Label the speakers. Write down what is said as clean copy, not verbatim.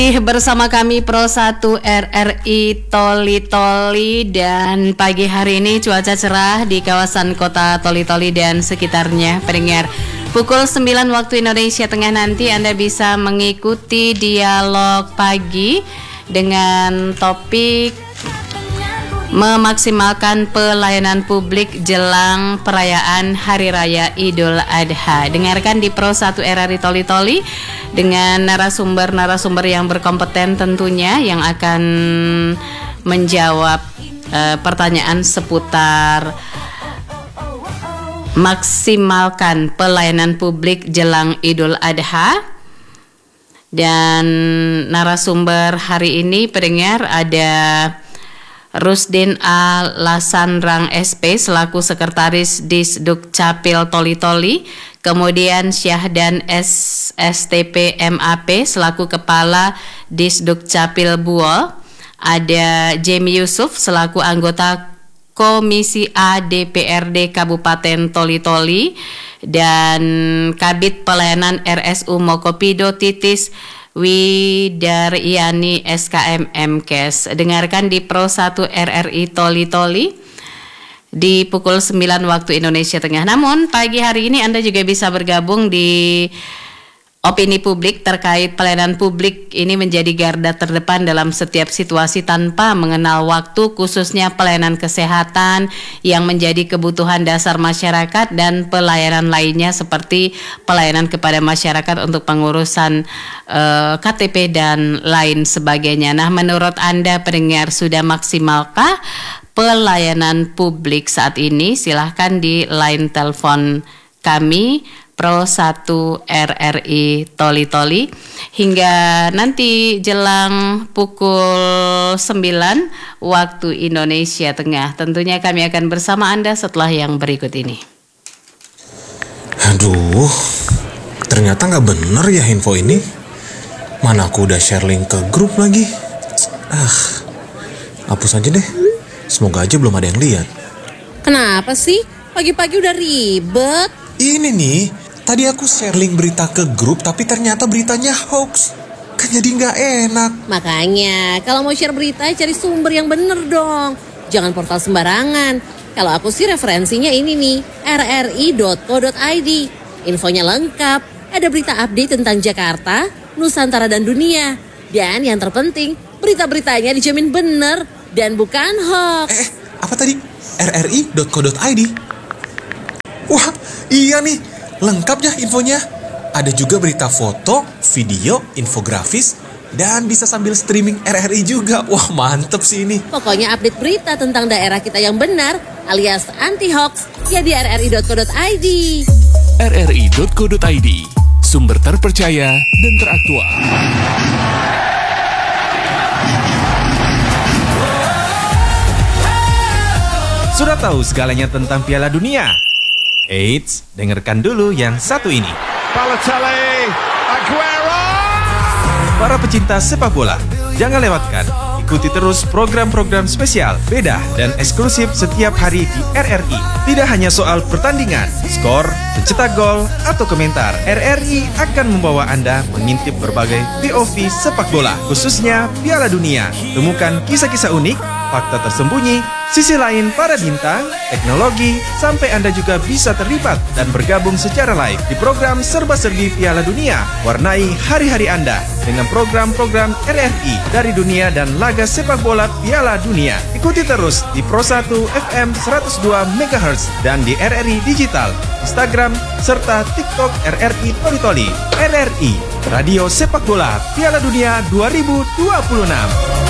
Speaker 1: Bersama kami Pro 1 RRI Toli-Toli, dan pagi hari ini cuaca cerah di kawasan kota Toli-Toli dan sekitarnya. Pendengar, pukul 9 waktu Indonesia Tengah nanti Anda bisa mengikuti dialog pagi dengan topik memaksimalkan pelayanan publik jelang perayaan Hari Raya Idul Adha. Dengarkan di Pro 1 RRI Toli-Toli dengan narasumber-narasumber yang berkompeten tentunya, yang akan menjawab pertanyaan seputar maksimalkan pelayanan publik jelang Idul Adha. Dan narasumber hari ini pendengar ada Rusdin A. Lasanrang SP selaku Sekretaris Disduk Capil Toli-Toli, kemudian Syahdan STP MAP selaku Kepala Disduk Capil Buol, ada Jamie Yusuf selaku anggota Komisi A DPRD Kabupaten Toli-Toli, dan Kabid Pelayanan RSU Mokopido Titis Widaryani SKM MKes. Dengarkan di Pro 1 RRI Toli-Toli di pukul 9 waktu Indonesia Tengah. Namun pagi hari ini Anda juga bisa bergabung di opini publik terkait pelayanan publik. Ini menjadi garda terdepan dalam setiap situasi tanpa mengenal waktu, khususnya pelayanan kesehatan yang menjadi kebutuhan dasar masyarakat dan pelayanan lainnya seperti pelayanan kepada masyarakat untuk pengurusan KTP dan lain sebagainya. Nah, menurut Anda pendengar, sudah maksimalkah pelayanan publik saat ini? Silahkan di line telepon kami Pro 1 RRI Toli-Toli hingga nanti jelang pukul 9 waktu Indonesia Tengah. Tentunya kami akan bersama Anda setelah yang berikut ini.
Speaker 2: Aduh, ternyata nggak bener ya info ini. Mana aku udah share link ke grup lagi. Hapus aja deh. Semoga aja belum ada yang lihat.
Speaker 3: Kenapa sih? Pagi-pagi udah ribet.
Speaker 2: Ini nih, tadi aku share link berita ke grup, tapi ternyata beritanya hoax. Kan jadi nggak enak.
Speaker 3: Makanya, kalau mau share berita, cari sumber yang bener dong. Jangan portal sembarangan. Kalau aku sih referensinya ini nih, rri.co.id. Infonya lengkap, ada berita update tentang Jakarta, Nusantara dan dunia. Dan yang terpenting, berita-beritanya dijamin bener dan bukan hoax.
Speaker 2: Apa tadi? rri.co.id? Wah, iya nih, lengkap ya infonya. Ada juga berita foto, video, infografis, dan bisa sambil streaming RRI juga. Wah, mantep sih ini.
Speaker 3: Pokoknya update berita tentang daerah kita yang benar alias anti-hoax ya di rri.co.id.
Speaker 4: rri.co.id, sumber terpercaya dan teraktual.
Speaker 5: Sudah tahu segalanya tentang Piala Dunia? Eits, dengarkan dulu yang satu ini.
Speaker 6: Balotelli, Aguero!
Speaker 5: Para pecinta sepak bola, jangan lewatkan. Ikuti terus program-program spesial, beda, dan eksklusif setiap hari di RRI. Tidak hanya soal pertandingan, skor, pencetak gol, atau komentar. RRI akan membawa Anda mengintip berbagai POV sepak bola, khususnya Piala Dunia. Temukan kisah-kisah unik, fakta tersembunyi, sisi lain para bintang, teknologi, sampai Anda juga bisa terlibat dan bergabung secara live di program serba-serbi Piala Dunia. Warnai hari-hari Anda dengan program-program RRI dari dunia dan laga sepak bola Piala Dunia. Ikuti terus di Pro 1 FM 102 MHz dan di RRI Digital, Instagram, serta TikTok RRI Toli-Toli. RRI, Radio Sepak Bola Piala Dunia 2026.